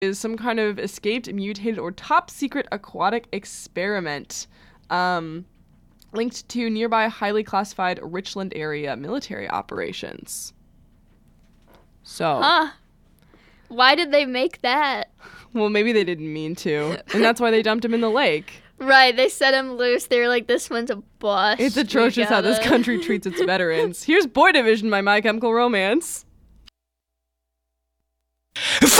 is some kind of escaped, mutated, or top secret aquatic experiment linked to nearby highly classified Richland area military operations. So. Huh. Why did they make that? Well, maybe they didn't mean to. And that's why they dumped him in the lake. Right, they set him loose. They were like, this one's a bust. It's atrocious how this country treats its veterans. Here's Boy Division by My Chemical Romance.